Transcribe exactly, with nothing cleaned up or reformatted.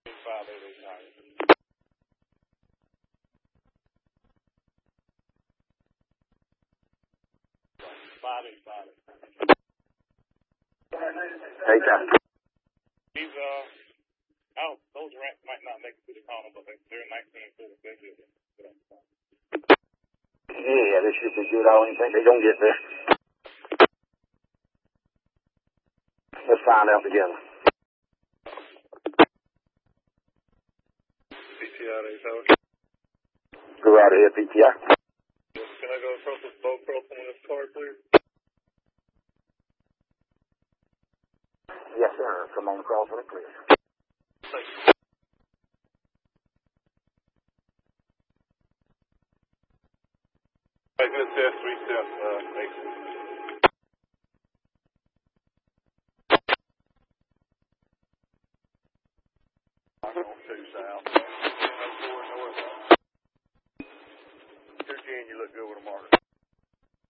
five eight eight nine. Five eight five. Hey, Captain. These uh, oh, those rats might not make it to the corner, but they're nineteen foot. They do. Yeah, they should be good. I don't even think they're gonna get there. Let's find out together. P T I, they tell us. Go right ahead, P T I. Can I go across this boat crossing when this car clear? Yes, sir. Come on across when it's clear. Thank you. All right, good test, three step, uh, Mason. I'm going to two south. No four north. Two ten, you look good with a marker.